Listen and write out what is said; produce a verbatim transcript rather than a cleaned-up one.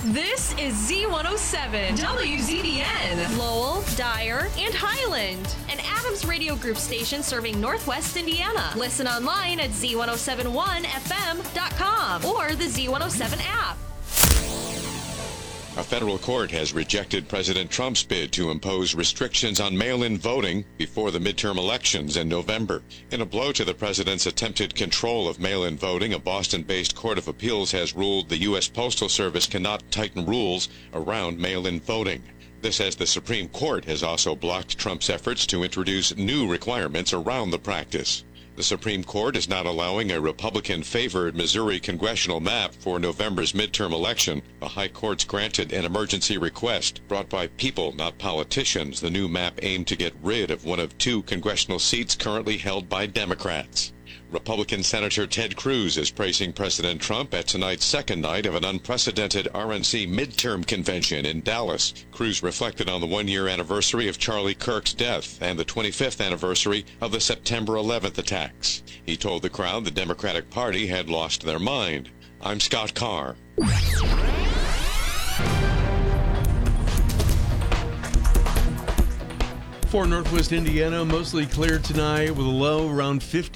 This is Z one oh seven, W Z B N, Lowell, Dyer, and Highland, an Adams Radio Group station serving Northwest Indiana. Listen online at Z one oh seven one F M dot com or the Z one oh seven app. A federal court has rejected President Trump's bid to impose restrictions on mail-in voting before the midterm elections in November. In a blow to the president's attempted control of mail-in voting, a Boston-based court of appeals has ruled the U S Postal Service cannot tighten rules around mail-in voting. This as the Supreme Court has also blocked Trump's efforts to introduce new requirements around the practice. The Supreme Court is not allowing a Republican-favored Missouri congressional map for November's midterm election. The High Court's granted an emergency request brought by people, not politicians. The new map aimed to get rid of one of two congressional seats currently held by Democrats. Republican Senator Ted Cruz is praising President Trump at tonight's second night of an unprecedented R N C midterm convention in Dallas. Cruz reflected on the one-year anniversary of Charlie Kirk's death and the twenty-fifth anniversary of the September eleventh attacks. He told the crowd the Democratic Party had lost their mind. I'm Scott Carr. For Northwest Indiana, mostly clear tonight with a low around fifty.